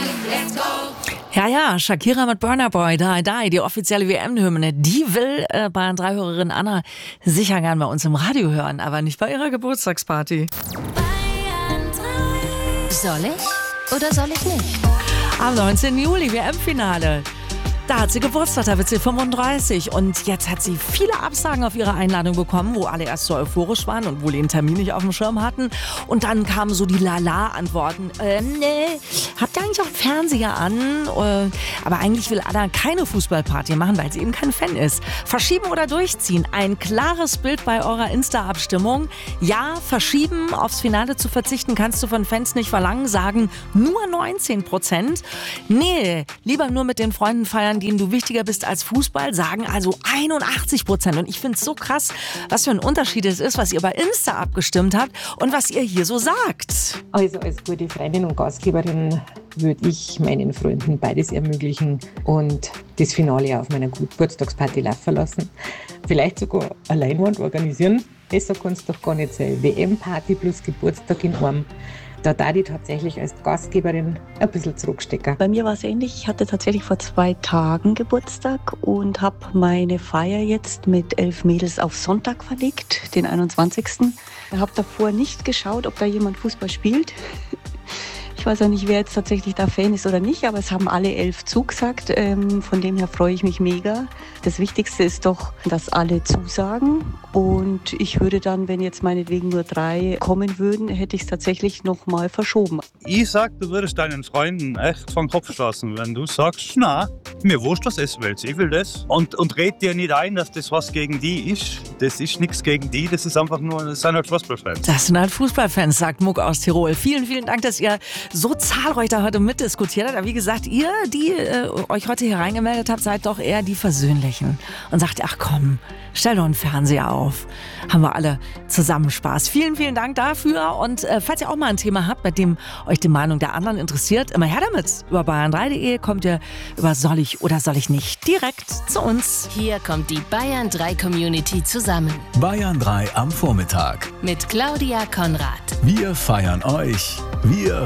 Ja, Shakira mit Burna Boy, Die Die, die offizielle WM-Hymne, die will Bayern 3-Hörerin Anna sicher gern bei uns im Radio hören, aber nicht bei ihrer Geburtstagsparty. Bayern 3. Soll ich oder soll ich nicht? Am 19. Juli, WM-Finale. Da hat sie Geburtstag, da wird sie 35 und jetzt hat sie viele Absagen auf ihre Einladung bekommen, wo alle erst so euphorisch waren und wohl den Termin nicht auf dem Schirm hatten. Und dann kamen so die Lala-Antworten. Nee, habt ihr eigentlich auch einen Fernseher an? Aber eigentlich will Anna keine Fußballparty machen, weil sie eben kein Fan ist. Verschieben oder durchziehen? Ein klares Bild bei eurer Insta-Abstimmung. Ja, verschieben, aufs Finale zu verzichten, kannst du von Fans nicht verlangen, sagen nur 19%. Nee, lieber nur mit den Freunden feiern, denen du wichtiger bist als Fußball, sagen also 81%. Und ich finde es so krass, was für ein Unterschied es ist, was ihr bei Insta abgestimmt habt und was ihr hier so sagt. Also als gute Freundin und Gastgeberin würde ich meinen Freunden beides ermöglichen und das Finale auf meiner Geburtstagsparty laufen lassen. Vielleicht sogar eine Leinwand organisieren. Besser kann es doch gar nicht sein. WM-Party plus Geburtstag in einem. Da darf ich tatsächlich als Gastgeberin ein bisschen zurückstecken. Bei mir war es ähnlich. Ich hatte tatsächlich vor 2 Tagen Geburtstag und habe meine Feier jetzt mit 11 Mädels auf Sonntag verlegt, den 21. Ich habe davor nicht geschaut, ob da jemand Fußball spielt. Ich weiß ja nicht, wer jetzt tatsächlich da Fan ist oder nicht, aber es haben alle 11 zugesagt. Von dem her freue ich mich mega. Das Wichtigste ist doch, dass alle zusagen. Und ich würde dann, wenn jetzt meinetwegen nur 3 kommen würden, hätte ich es tatsächlich nochmal verschoben. Ich sag, du würdest deinen Freunden echt vom Kopf stoßen, wenn du sagst, na, mir wurscht, was es willst, ich will das. Und red dir nicht ein, dass das was gegen die ist. Das ist nichts gegen die, das ist einfach nur, das sind halt Fußballfans. Das sind halt Fußballfans, sagt Muck aus Tirol. Vielen, vielen Dank, dass ihr so zahlreich da heute mitdiskutiert habt. Aber wie gesagt, ihr, die euch heute hier reingemeldet habt, seid doch eher die Versöhnlichen. Und sagt, ach komm, stell doch einen Fernseher auf. Haben wir alle zusammen Spaß. Vielen, vielen Dank dafür. Und falls ihr auch mal ein Thema habt, bei dem euch die Meinung der anderen interessiert, immer her damit. Über bayern3.de kommt ihr über Soll ich oder soll ich nicht direkt zu uns. Hier kommt die Bayern 3 Community zusammen. Bayern 3 am Vormittag. Mit Claudia Konrad. Wir feiern euch. Wir